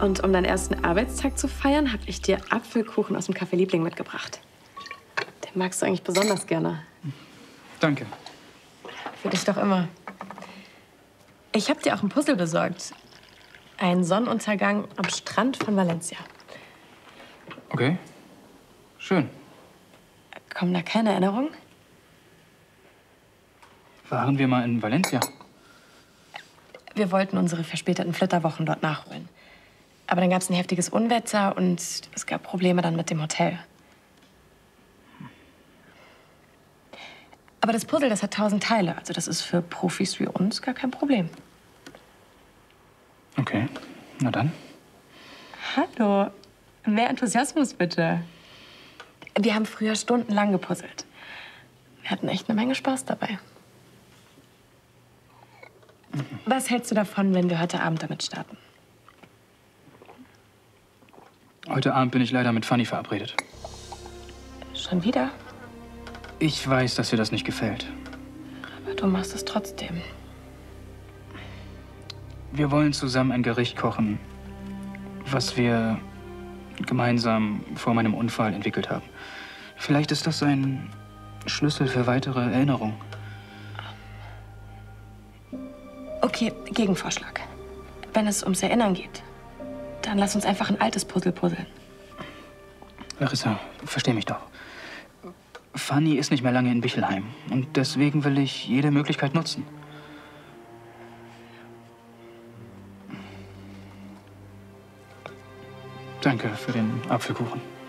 Und um deinen ersten Arbeitstag zu feiern, habe ich dir Apfelkuchen aus dem Café Liebling mitgebracht. Den magst du eigentlich besonders gerne. Danke. Für dich doch immer. Ich habe dir auch ein Puzzle besorgt. Ein Sonnenuntergang am Strand von Valencia. Okay. Schön. Kommen da keine Erinnerungen? Waren wir mal in Valencia? Wir wollten unsere verspäteten Flitterwochen dort nachholen. Aber dann gab es ein heftiges Unwetter und es gab Probleme dann mit dem Hotel. Aber das Puzzle, das hat 1000 Teile. Also das ist für Profis wie uns gar kein Problem. Okay, na dann. Hallo, mehr Enthusiasmus bitte. Wir haben früher stundenlang gepuzzelt. Wir hatten echt eine Menge Spaß dabei. Was hältst du davon, wenn wir heute Abend damit starten? Heute Abend bin ich leider mit Fanny verabredet. Schon wieder? Ich weiß, dass dir das nicht gefällt. Aber du machst es trotzdem. Wir wollen zusammen ein Gericht kochen, was wir gemeinsam vor meinem Unfall entwickelt haben. Vielleicht ist das ein Schlüssel für weitere Erinnerungen. Okay, Gegenvorschlag. Wenn es ums Erinnern geht, dann lass uns einfach ein altes Puzzle puzzeln. Larissa, versteh mich doch. Fanny ist nicht mehr lange in Bichelheim. Und deswegen will ich jede Möglichkeit nutzen. Danke für den Apfelkuchen.